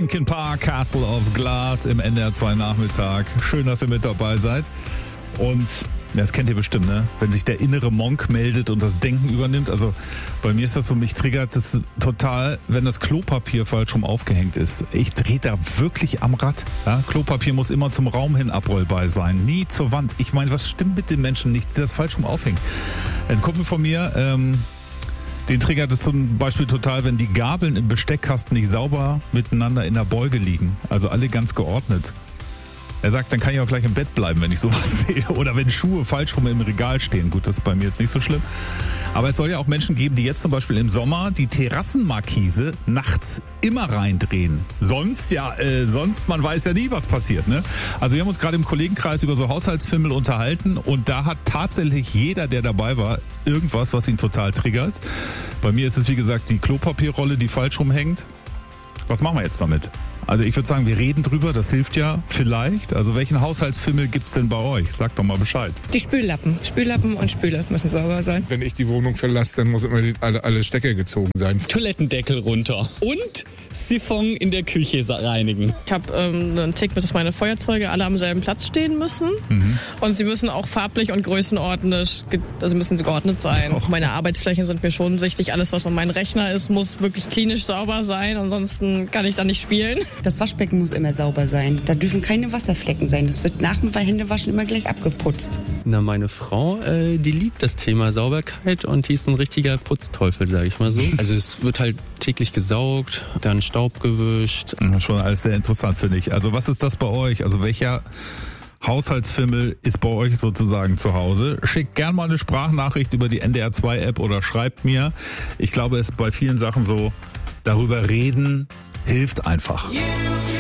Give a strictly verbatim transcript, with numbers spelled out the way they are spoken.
Linkin Park, Castle of Glass im N D R zwei Nachmittag. Schön, dass ihr mit dabei seid. Und ja, das kennt ihr bestimmt, ne? Wenn sich der innere Monk meldet und das Denken übernimmt. Also bei mir ist das so, mich triggert das total, wenn das Klopapier falsch rum aufgehängt ist. Ich drehe da wirklich am Rad. Ja? Klopapier muss immer zum Raum hin abrollbar sein, nie zur Wand. Ich meine, was stimmt mit den Menschen nicht, die das falsch rum aufhängen? Ein Kumpel von mir, ähm, den triggert es zum Beispiel total, wenn die Gabeln im Besteckkasten nicht sauber miteinander in der Beuge liegen. Also alle ganz geordnet. Er sagt, dann kann ich auch gleich im Bett bleiben, wenn ich sowas sehe. Oder wenn Schuhe falsch rum im Regal stehen. Gut, das ist bei mir jetzt nicht so schlimm. Aber es soll ja auch Menschen geben, die jetzt zum Beispiel im Sommer die Terrassenmarkise nachts immer reindrehen. Sonst, ja, äh, sonst, man weiß ja nie, was passiert, ne? Also wir haben uns gerade im Kollegenkreis über so Haushaltsfimmel unterhalten und da hat tatsächlich jeder, der dabei war, irgendwas, was ihn total triggert. Bei mir ist es, wie gesagt, die Klopapierrolle, die falsch rumhängt. Was machen wir jetzt damit? Also ich würde sagen, wir reden drüber, das hilft ja vielleicht. Also welchen Haushaltsfimmel gibt's denn bei euch? Sagt doch mal Bescheid. Die Spüllappen. Spüllappen und Spüle müssen sauber sein. Wenn ich die Wohnung verlasse, dann muss immer die, alle, alle Stecker gezogen sein. Toilettendeckel runter. Und Siphon in der Küche reinigen. Ich habe ähm, einen Tick mit, dass meine Feuerzeuge alle am selben Platz stehen müssen. Mhm. Und sie müssen auch farblich und größenordnend, also müssen sie geordnet sein. Auch meine Arbeitsflächen sind mir schon wichtig. Alles, was um meinen Rechner ist, muss wirklich klinisch sauber sein. Ansonsten kann ich da nicht spielen. Das Waschbecken muss immer sauber sein. Da dürfen keine Wasserflecken sein. Das wird nach dem Händewaschen immer gleich abgeputzt. Na, meine Frau, äh, die liebt das Thema Sauberkeit und die ist ein richtiger Putzteufel, sage ich mal so. Also es wird halt täglich gesaugt, dann Staub gewischt. Schon alles sehr interessant, finde ich. Also was ist das bei euch? Also welcher Haushaltsfimmel ist bei euch sozusagen zu Hause? Schickt gern mal eine Sprachnachricht über die N D R zwei App oder schreibt mir. Ich glaube, es ist bei vielen Sachen so, darüber reden hilft einfach.